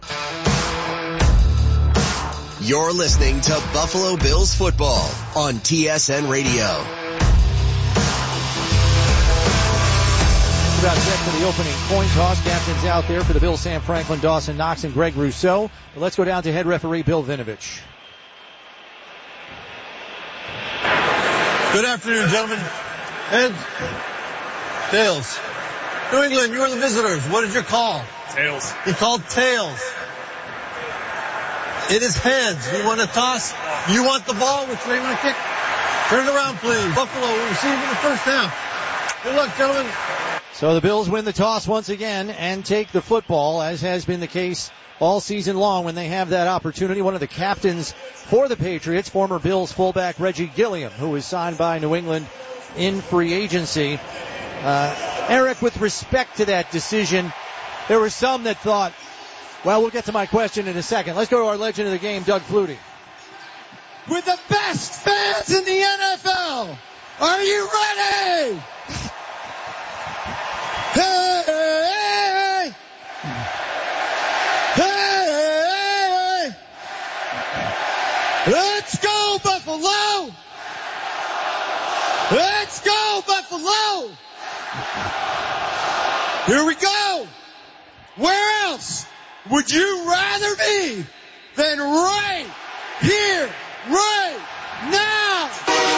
You're listening to Buffalo Bills football on T S N Radio. About set for the opening coin toss. Captains out there for the Bills: Sam Franklin, Dawson Knox, and Greg Rousseau. But let's go down to head referee Bill Vinovich. Good afternoon, gentlemen. Heads. Tails. New England, you are the visitors. What did you call? Tails. He called tails. It is heads. You want to toss? You want the ball? Which way you want to kick? Turn it around, please. Buffalo will receive in the first half. Good luck, gentlemen. So the Bills win the toss once again and take the football, as has been the case all season long when they have that opportunity. One of the captains for the Patriots, former Bills fullback Reggie Gilliam, who was signed by New England in free agency. Uh, Eric, with respect to that decision, there were some that thought, well, we'll get to my question in a second. Let's go to our legend of the game, Doug Flutie. With the best fans in the N F L, are you ready? Hey, hey, hey, hey. Let's go, Buffalo! Let's go, Buffalo! Here we go! Where else would you rather be than right here, right now?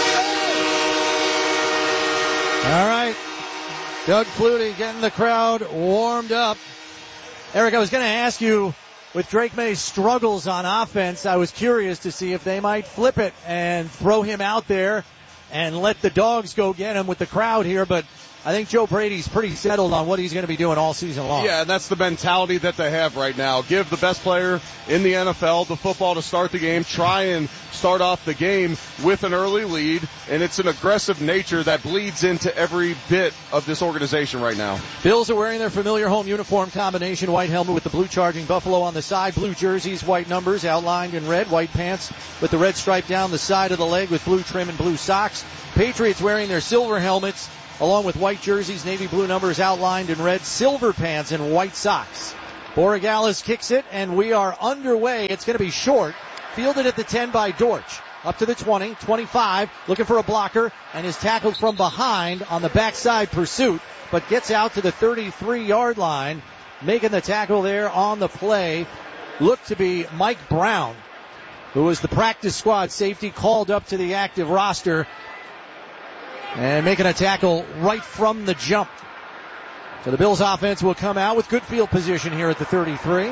All right. Doug Flutie getting the crowd warmed up. Eric, I was going to ask you, with Drake May's struggles on offense, I was curious to see if they might flip it and throw him out there and let the dogs go get him with the crowd here. But I think Joe Brady's pretty settled on what he's going to be doing all season long. Yeah, and that's the mentality that they have right now. Give the best player in the N F L the football to start the game. Try and start off the game with an early lead, and it's an aggressive nature that bleeds into every bit of this organization right now. Bills are wearing their familiar home uniform combination, white helmet with the blue charging buffalo on the side, blue jerseys, white numbers outlined in red, white pants with the red stripe down the side of the leg with blue trim and blue socks. Patriots wearing their silver helmets along with white jerseys, navy blue numbers outlined in red, silver pants and white socks. Borregales kicks it, and we are underway. It's going to be short. Fielded at the ten by Dortch. Up to the twenty, twenty-five, looking for a blocker, and is tackled from behind on the backside pursuit, but gets out to the thirty-three-yard line. Making the tackle there on the play looked to be Mike Brown, who was the practice squad safety called up to the active roster, and making a tackle right from the jump. So the Bills offense will come out with good field position here at the thirty-three.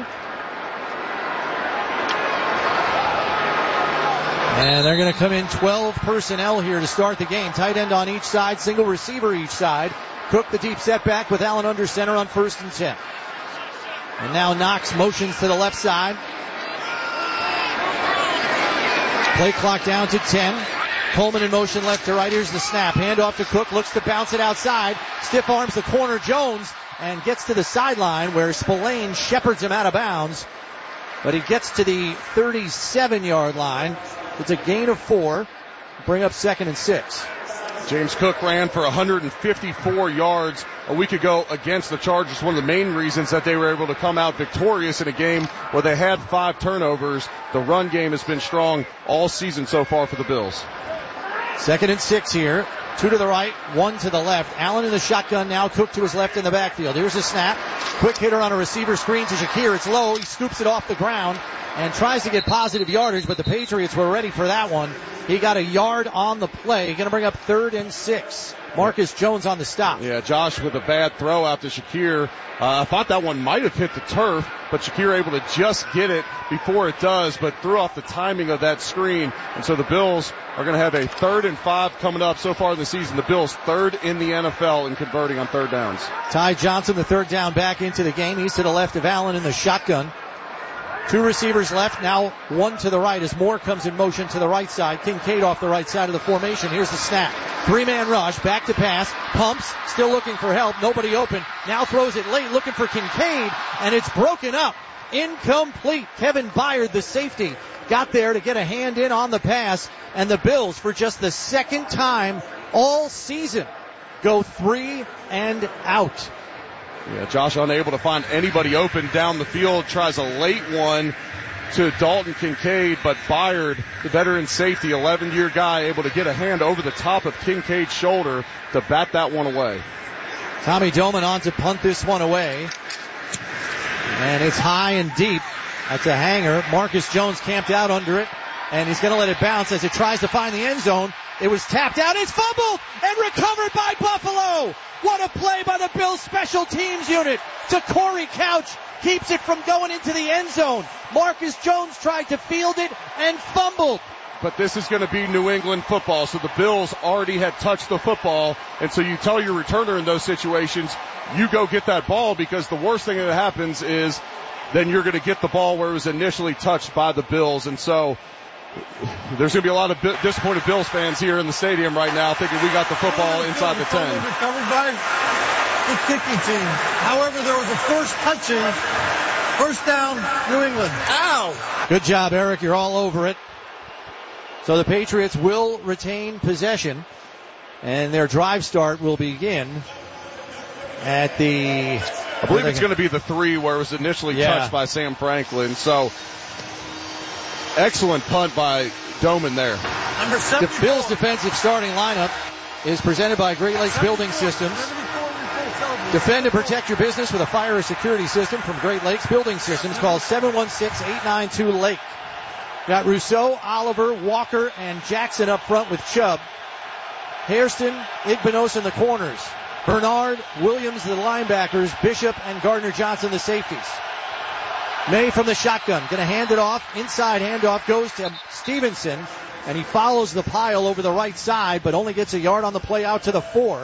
And they're going to come in twelve personnel here to start the game. Tight end on each side, single receiver each side. Cook the deep setback with Allen under center on first and ten. And now Knox motions to the left side. Play clock down to ten. Coleman in motion left to right. Here's the snap. Hand off to Cook. Looks to bounce it outside. Stiff arms the corner Jones and gets to the sideline where Spillane shepherds him out of bounds. But he gets to the thirty-seven-yard line. It's a gain of four. Bring up second and six. James Cook ran for one hundred fifty-four yards a week ago against the Chargers. One of the main reasons that they were able to come out victorious in a game where they had five turnovers. The run game has been strong all season so far for the Bills. Second and six here. Two to the right, one to the left. Allen in the shotgun now. Cook to his left in the backfield. Here's a snap. Quick hitter on a receiver screen to Shakir. It's low. He scoops it off the ground and tries to get positive yardage, but the Patriots were ready for that one. He got a yard on the play. Going to bring up third and six. Marcus Jones on the stop. Yeah, Josh with a bad throw out to Shakir. Uh, I thought that one might have hit the turf, but Shakir able to just get it before it does, but threw off the timing of that screen. And so the Bills are going to have a third and five coming up so far in the season. The Bills third in the N F L in converting on third downs. Ty Johnson, the third down back into the game. He's to the left of Allen in the shotgun. Two receivers left, now one to the right as Moore comes in motion to the right side. Kincaid off the right side of the formation. Here's the snap. Three-man rush, back to pass, pumps, still looking for help, nobody open. Now throws it late, looking for Kincaid, and it's broken up. Incomplete. Kevin Byard, the safety, got there to get a hand in on the pass, and the Bills, for just the second time all season, go three and out. Yeah, Josh unable to find anybody open down the field, tries a late one to Dalton Kincaid, but Byard, the veteran safety, eleven-year guy, able to get a hand over the top of Kincaid's shoulder to bat that one away. Tommy Doman on to punt this one away. And it's high and deep. That's a hanger. Marcus Jones camped out under it, and he's going to let it bounce as it tries to find the end zone. It was tapped out. It's fumbled and recovered by Buffalo. What a play by the Bills special teams unit to Corey Couch. Keeps it from going into the end zone. Marcus Jones tried to field it and fumbled. But this is going to be New England football, so the Bills already had touched the football, and so you tell your returner in those situations, you go get that ball, because the worst thing that happens is then you're going to get the ball where it was initially touched by the Bills, and so there's going to be a lot of disappointed Bills fans here in the stadium right now thinking we got the football inside the ten. Recovered by the kicking team. However, there was a forced touching. First down, New England. Ow! Good job, Eric. You're all over it. So the Patriots will retain possession, and their drive start will begin at the... I believe it's going to be the three where it was initially yeah. touched by Sam Franklin. So excellent punt by Doman there. The Bills' defensive starting lineup is presented by Great Lakes Building Systems. Defend and protect your business with a fire or security system from Great Lakes Building Systems. Call seven one six, eight nine two, Lake. Got Rousseau, Oliver, Walker, and Jackson up front with Chubb. Hairston, Igbenos in the corners. Bernard, Williams, the linebackers. Bishop and Gardner-Johnson, the safeties. May from the shotgun. Going to hand it off. Inside handoff goes to Stevenson. And he follows the pile over the right side, but only gets a yard on the play out to the four.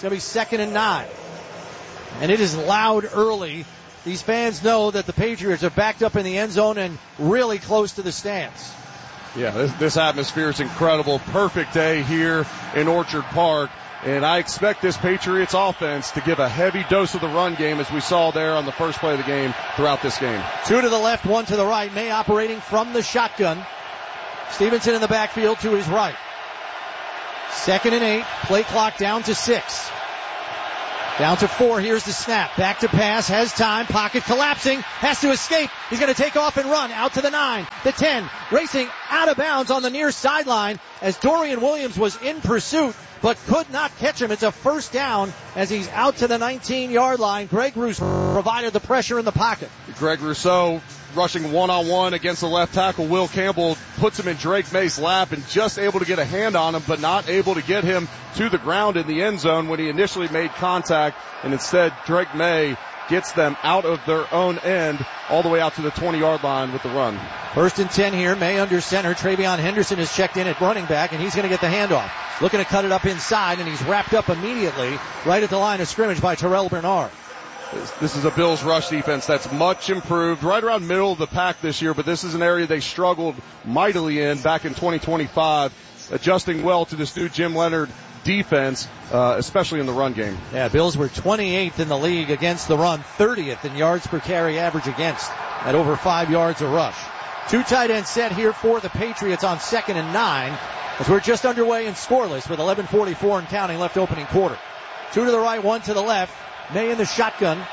It's going to be second and nine. And it is loud early. These fans know that the Patriots are backed up in the end zone and really close to the stands. Yeah, this, this atmosphere is incredible. Perfect day here in Orchard Park. And I expect this Patriots offense to give a heavy dose of the run game as we saw there on the first play of the game throughout this game. Two to the left, one to the right. May operating from the shotgun. Stevenson in the backfield to his right. Second and eight. Play clock down to six. Down to four. Here's the snap. Back to pass. Has time. Pocket collapsing. Has to escape. He's going to take off and run. Out to the nine. The ten. Racing out of bounds on the near sideline as Dorian Williams was in pursuit but could not catch him. It's a first down as he's out to the nineteen-yard line. Greg Rousseau provided the pressure in the pocket. Greg Rousseau rushing one-on-one against the left tackle. Will Campbell puts him in Drake May's lap and just able to get a hand on him, but not able to get him to the ground in the end zone when he initially made contact. And instead, Drake May gets them out of their own end all the way out to the twenty-yard line with the run. First and ten here. May under center. Travion Henderson is checked in at running back, and he's going to get the handoff. Looking to cut it up inside, and he's wrapped up immediately right at the line of scrimmage by Terrell Bernard. This is a Bills rush defense that's much improved, right around middle of the pack this year, but this is an area they struggled mightily in back in twenty twenty-five, adjusting well to this new Jim Leonard defense, uh, especially in the run game. Yeah, Bills were twenty-eighth in the league against the run, thirtieth in yards per carry average against at over five yards a rush. Two tight end set here for the Patriots on second and nine as we're just underway and scoreless with eleven forty-four and counting left opening quarter. Two to the right, one to the left. May in the shotgun.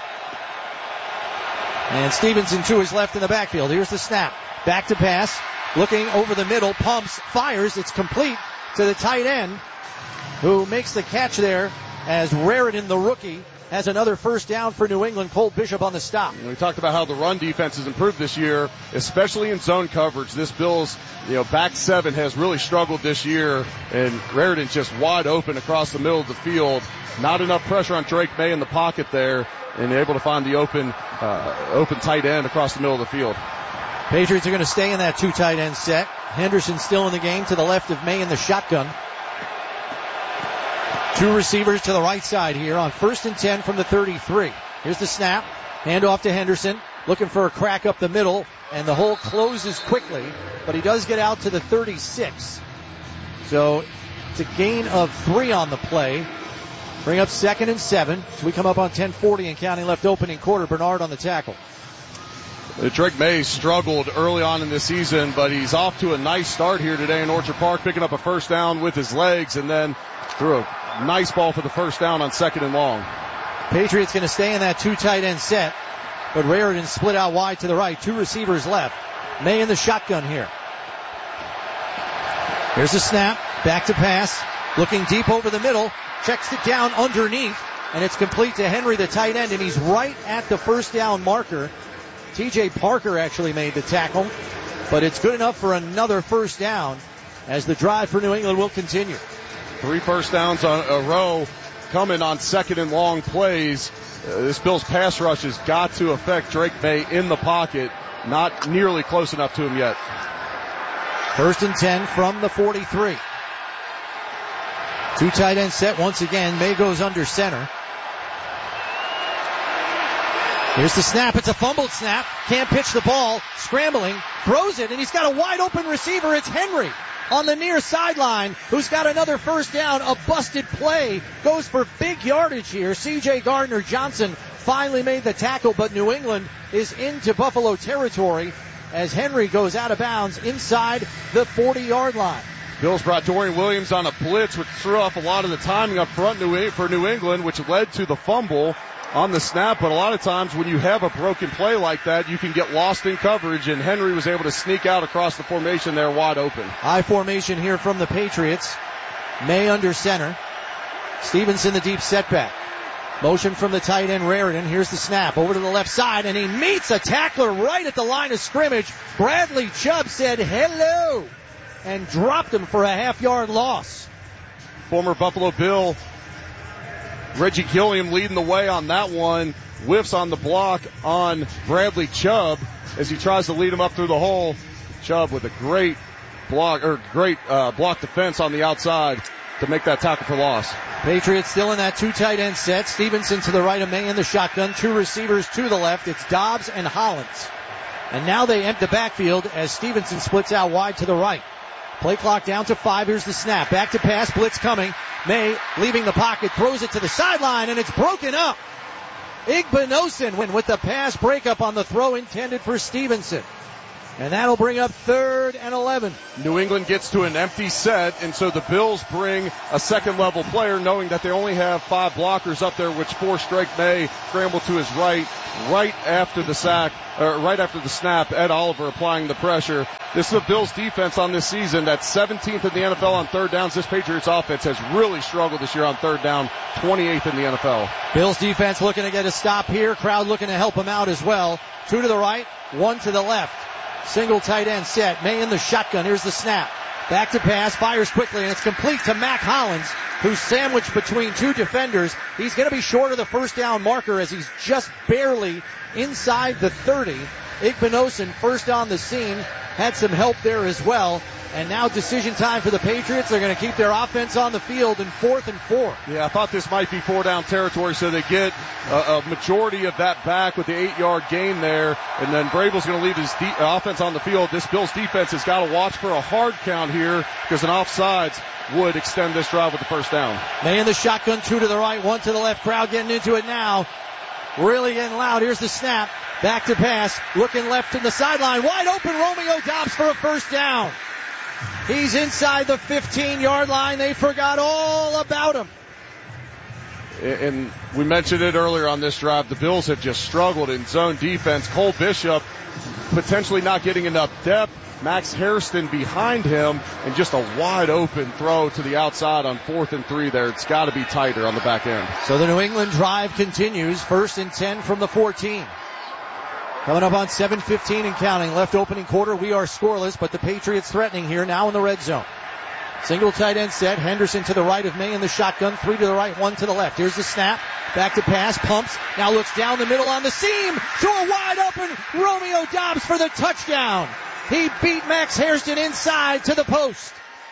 And Stevenson to his left in the backfield. Here's the snap. Back to pass. Looking over the middle. Pumps. Fires. It's complete to the tight end who makes the catch there as Raritan, the rookie, has another first down for New England. Cole Bishop on the stop. We talked about how the run defense has improved this year, especially in zone coverage. This Bills, you know, back seven has really struggled this year, and Raritan's just wide open across the middle of the field. Not enough pressure on Drake May in the pocket there, and able to find the open, uh, open tight end across the middle of the field. Patriots are going to stay in that two tight end set. Henderson still in the game to the left of May in the shotgun. Two receivers to the right side here on first and ten from the thirty-three. Here's the snap. Hand off to Henderson. Looking for a crack up the middle, and the hole closes quickly, but he does get out to the thirty-six. So it's a gain of three on the play. Bring up second and seven. So we come up on ten forty and counting left opening quarter. Bernard on the tackle. Drake May struggled early on in the season, but he's off to a nice start here today in Orchard Park, picking up a first down with his legs and then threw a nice ball for the first down on second and long. Patriots going to stay in that two tight end set, but Raritan split out wide to the right. Two receivers left. May in the shotgun here. Here's the snap. Back to pass. Looking deep over the middle. Checks it down underneath, and it's complete to Henry, the tight end, and he's right at the first down marker. T J Parker actually made the tackle, but it's good enough for another first down as the drive for New England will continue. Three first downs on a row coming on second and long plays. Uh, this Bills pass rush has got to affect Drake May in the pocket. Not nearly close enough to him yet. First and ten from the forty-three. Two tight end set once again. May goes under center. Here's the snap. It's a fumbled snap. Can't pitch the ball. Scrambling. Throws it, and he's got a wide open receiver. It's Henry on the near sideline, who's got another first down. A busted play. Goes for big yardage here. C J Gardner-Johnson finally made the tackle, but New England is into Buffalo territory as Henry goes out of bounds inside the forty-yard line. Bills brought Dorian Williams on a blitz, which threw off a lot of the timing up front for New England, which led to the fumble on the snap. But a lot of times when you have a broken play like that, you can get lost in coverage, and Henry was able to sneak out across the formation there wide open. High formation here from the Patriots. May under center. Stevenson the deep setback. Motion from the tight end Raritan. Here's the snap over to the left side, and he meets a tackler right at the line of scrimmage. Bradley Chubb said hello and dropped him for a half-yard loss. Former Buffalo Bill Reggie Gilliam leading the way on that one. Whiffs on the block on Bradley Chubb as he tries to lead him up through the hole. Chubb with a great block or great uh, block defense on the outside. to make that tackle for loss. Patriots still in that two tight end set. Stevenson to the right of May in the shotgun. Two receivers to the left. It's Dobbs and Hollins. And now they empty the backfield as Stevenson splits out wide to the right. Play clock down to five. Here's the snap. Back to pass. Blitz coming. May leaving the pocket. Throws it to the sideline and it's broken up. Igbinosun went with the pass breakup on the throw intended for Stevenson. And that'll bring up third and eleven. New England gets to an empty set, and so the Bills bring a second-level player, knowing that they only have five blockers up there, which forced Drake May scramble to his right, right after the sack, or right after the snap. Ed Oliver applying the pressure. This is the Bills' defense on this season. That's seventeenth in the N F L on third downs. This Patriots offense has really struggled this year on third down, twenty-eighth in the N F L. Bills defense looking to get a stop here. Crowd looking to help them out as well. Two to the right, one to the left. Single tight end set. May in the shotgun. Here's the snap. Back to pass. Fires quickly, and it's complete to Mac Hollins, who's sandwiched between two defenders. He's going to be short of the first down marker as he's just barely inside the thirty. Igbinosun first on the scene. Had some help there as well. And now decision time for the Patriots. They're going to keep their offense on the field in fourth and four. Yeah, I thought this might be four down territory, so they get a, a majority of that back with the eight-yard gain there. And then Vrabel's going to leave his de- offense on the field. This Bills defense has got to watch for a hard count here because an offsides would extend this drive with the first down. May in the shotgun, two to the right, one to the left. Crowd getting into it now. Really getting loud. Here's the snap. Back to pass. Looking left to the sideline. Wide open Romeo Doubs for a first down. He's inside the fifteen-yard line. They forgot all about him. And we mentioned it earlier on this drive. The Bills have just struggled in zone defense. Cole Bishop potentially not getting enough depth. Max Hairston behind him, and just a wide open throw to the outside on fourth and three there. It's got to be tighter on the back end. So the New England drive continues. First and ten from the fourteen. Coming up on seven fifteen and counting. Left opening quarter. We are scoreless, but the Patriots threatening here now in the red zone. Single tight end set. Henderson to the right of May in the shotgun. Three to the right, one to the left. Here's the snap. Back to pass. Pumps. Now looks down the middle on the seam to a wide open Romeo Doubs for the touchdown. He beat Max Hairston inside to the post.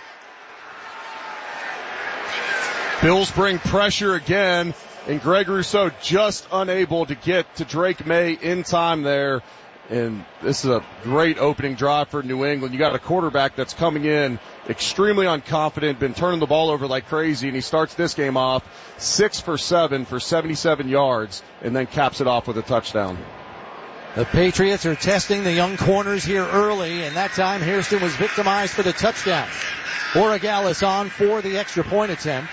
Bills bring pressure again, and Greg Rousseau just unable to get to Drake May in time there. And this is a great opening drive for New England. You got a quarterback that's coming in extremely unconfident, been turning the ball over like crazy, and he starts this game off six for seven for seventy-seven yards, and then caps it off with a touchdown. The Patriots are testing the young corners here early, and that time Hairston was victimized for the touchdown. Borregales on for the extra point attempt.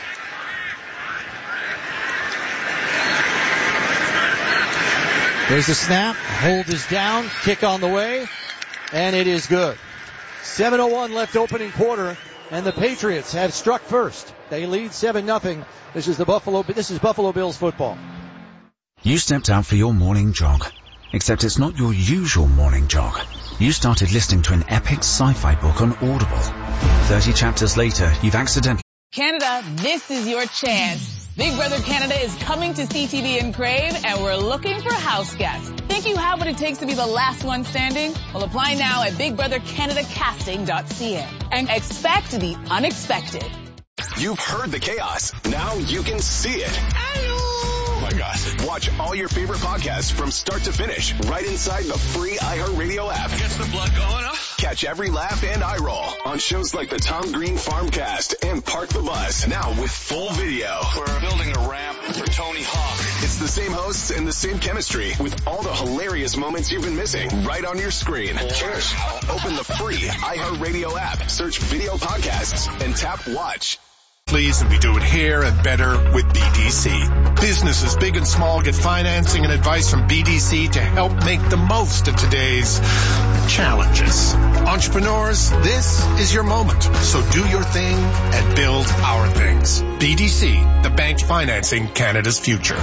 There's the snap. Hold is down. Kick on the way. And it is good. seven oh one left opening quarter, and the Patriots have struck first. They lead seven nothing. This is the Buffalo, this is Buffalo Bills football. You stepped out for your morning jog. Except it's not your usual morning jog. You started listening to an epic sci-fi book on Audible. Thirty chapters later, you've accidentally... Canada, this is your chance. Big Brother Canada is coming to C T V and Crave, and we're looking for house guests. Think you have what it takes to be the last one standing? Well, apply now at big brother canada casting dot c a and expect the unexpected. You've heard the chaos. Now you can see it. Oh my gosh. Watch all your favorite podcasts from start to finish right inside the free iHeartRadio app. Gets the blood going, huh? Catch every laugh and eye roll on shows like the Tom Green Farmcast and Park the Bus. Now with full video. We're building a ramp for Tony Hawk. It's the same hosts and the same chemistry with all the hilarious moments you've been missing right on your screen. Cheers. Open the free iHeartRadio app, search video podcasts, and tap watch. Please, and we do it here and better with B D C. Businesses big and small get financing and advice from B D C to help make the most of today's challenges. Entrepreneurs, this is your moment. So do your thing and build our things. B D C, the bank financing Canada's future.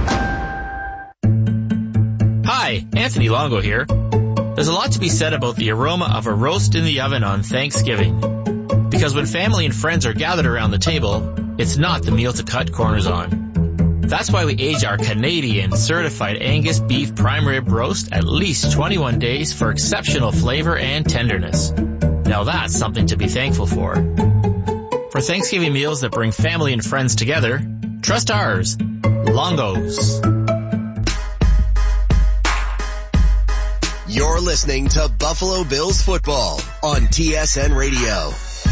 Hi, Anthony Longo here. There's a lot to be said about the aroma of a roast in the oven on Thanksgiving. Because when family and friends are gathered around the table, it's not the meal to cut corners on. That's why we age our Canadian certified Angus beef prime rib roast at least twenty-one days for exceptional flavor and tenderness. Now that's something to be thankful for. For Thanksgiving meals that bring family and friends together, trust ours, Longo's. You're listening to Buffalo Bills football on T S N Radio.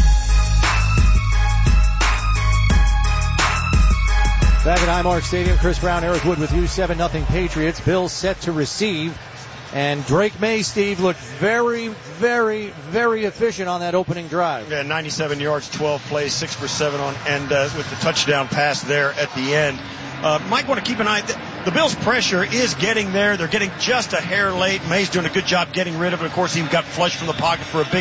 Back at Highmark Stadium, Chris Brown, Eric Wood with you, seven nothing Patriots. Bills set to receive. And Drake May, Steve, looked very, very, very efficient on that opening drive. Yeah, ninety-seven yards, twelve plays, six for seven on, and uh, with the touchdown pass there at the end. Uh, might want to keep an eye. The Bills' pressure is getting there. They're getting just a hair late. May's doing a good job getting rid of it. Of course, he got flushed from the pocket for a big